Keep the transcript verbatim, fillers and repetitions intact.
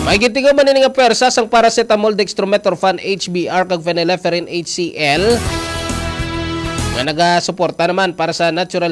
May gitigaw man ini nga pwersa sang paracetamol, dextromethorphan, H B R kag phenylephrine H C L nga naga-suporta naman para sa natural